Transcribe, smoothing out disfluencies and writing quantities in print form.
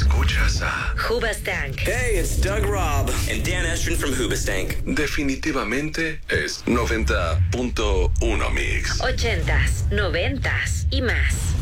Escuchas a Hoobastank. Hey, it's Doug Robb and Dan Estrin from Hoobastank. Definitivamente es 90.1 Mix. 80s, 90s y más.